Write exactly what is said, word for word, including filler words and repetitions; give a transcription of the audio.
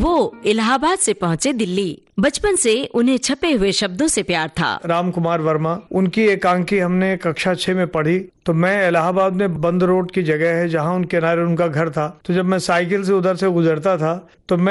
वो इलाहाबाद से पहुँचे दिल्ली। बचपन से उन्हें छपे हुए शब्दों से प्यार था। राम कुमार वर्मा, उनकी एकांकी हमने कक्षा छह में पढ़ी। तो मैं इलाहाबाद में बंद रोड की जगह है जहाँ उन किनारे उनका घर था। तो जब मैं साइकिल से उधर से गुजरता था तो मैं